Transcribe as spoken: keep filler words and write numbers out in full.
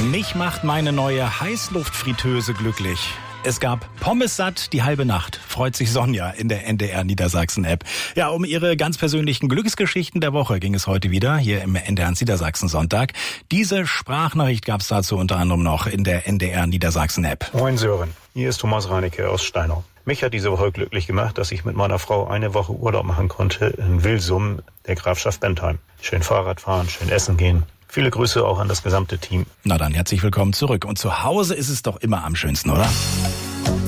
Mich macht meine neue Heißluftfritteuse glücklich. Es gab Pommes satt die halbe Nacht, freut sich Sonja in der N D R Niedersachsen-App. Ja, um ihre ganz persönlichen Glücksgeschichten der Woche ging es heute wieder hier im N D R Niedersachsen Sonntag. Diese Sprachnachricht gab es dazu unter anderem noch in der N D R Niedersachsen-App. Moin Sören, hier ist Thomas Reinecke aus Steinau. Mich hat diese Woche glücklich gemacht, dass ich mit meiner Frau eine Woche Urlaub machen konnte in Wilsum, der Grafschaft Bentheim. Schön Fahrrad fahren, schön essen gehen. Viele Grüße auch an das gesamte Team. Na dann, herzlich willkommen zurück. Und zu Hause ist es doch immer am schönsten, oder?